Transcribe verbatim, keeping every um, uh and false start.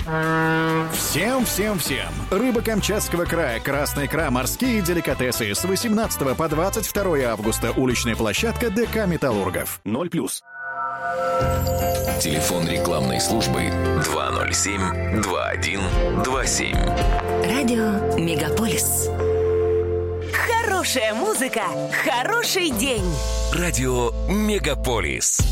Всем, всем, всем! Рыба Камчатского края, красная икра, морские деликатесы. С восемнадцатого по двадцать второе августа. Уличная площадка ДК «Металлургов». Ноль плюс. Телефон рекламной службы два ноль семь два один два семь. Радио Мегаполис. Хорошая музыка, хороший день. Радио Мегаполис.